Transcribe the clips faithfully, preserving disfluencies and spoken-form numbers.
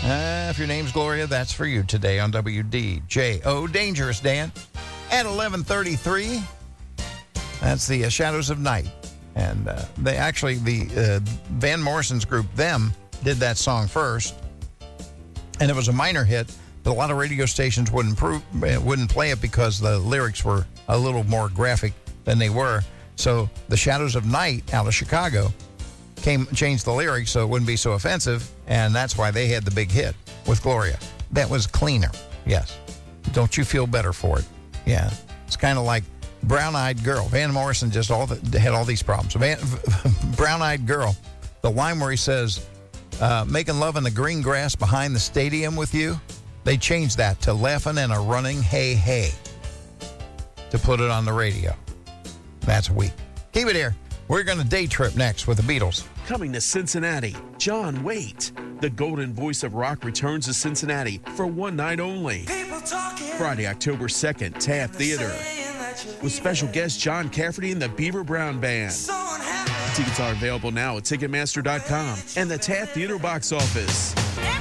Uh, if your name's Gloria, that's for you today on W D J O. Dangerous Dan at eleven thirty-three. That's the uh, Shadows of Night. And uh, they actually, the uh, Van Morrison's group, Them, did that song first. And it was a minor hit, but a lot of radio stations wouldn't, prove, wouldn't play it because the lyrics were a little more graphic than they were. So the Shadows of Night out of Chicago came changed the lyrics so it wouldn't be so offensive, and that's why they had the big hit with Gloria. That was cleaner, yes. Don't you feel better for it? Yeah. It's kind of like Brown-Eyed Girl. Van Morrison just all the, had all these problems. Van, Brown-Eyed Girl, the line where he says, uh, making love in the green grass behind the stadium with you, they changed that to laughing and a running hey hey to put it on the radio. That's weak. Keep it here. We're going to day trip next with the Beatles. Coming to Cincinnati, John Waite. The golden voice of rock returns to Cincinnati for one night only. Friday, October second, Taft Theater. With special guest John Cafferty and the Beaver Brown Band. Tickets are available now at Ticketmaster dot com and the Taft Theater box office.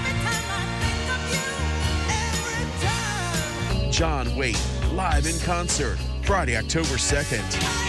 John Waite, live in concert, Friday, October second.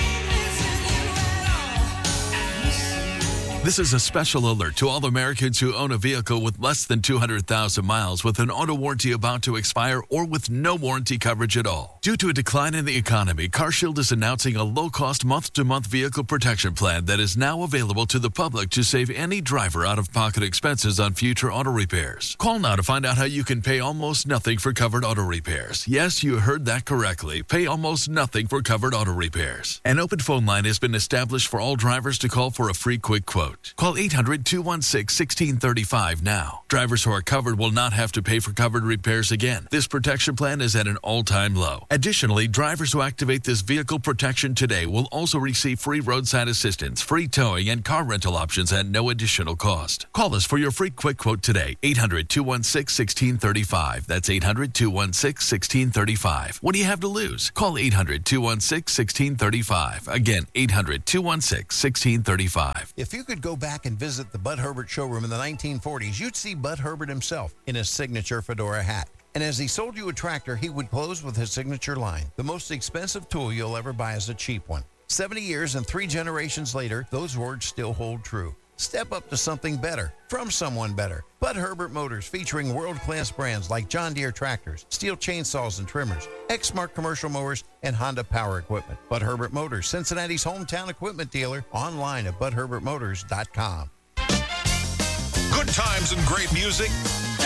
This is a special alert to all Americans who own a vehicle with less than two hundred thousand miles with an auto warranty about to expire or with no warranty coverage at all. Due to a decline in the economy, CarShield is announcing a low-cost month-to-month vehicle protection plan that is now available to the public to save any driver out-of-pocket expenses on future auto repairs. Call now to find out how you can pay almost nothing for covered auto repairs. Yes, you heard that correctly. Pay almost nothing for covered auto repairs. An open phone line has been established for all drivers to call for a free quick quote. Call eight hundred, two one six, one six three five now. Drivers who are covered will not have to pay for covered repairs again. This protection plan is at an all-time low. Additionally, drivers who activate this vehicle protection today will also receive free roadside assistance, free towing, and car rental options at no additional cost. Call us for your free quick quote today. eight hundred, two one six, one six three five. That's eight hundred, two one six, one six three five. What do you have to lose? Call eight hundred, two one six, one six three five. Again, eight hundred, two one six, one six three five. If you could go back and visit the Bud Herbert showroom in the nineteen forties, you'd see Bud Herbert himself in his signature fedora hat. And as he sold you a tractor, he would close with his signature line. The most expensive tool you'll ever buy is a cheap one. seventy years and three generations later, those words still hold true. Step up to something better from someone better. Bud Herbert Motors, featuring world-class brands like John Deere tractors, Steel chainsaws and trimmers, Exmark commercial mowers, and Honda power equipment. Bud Herbert Motors, Cincinnati's hometown equipment dealer, online at bud herbert motors dot com. Good times and great music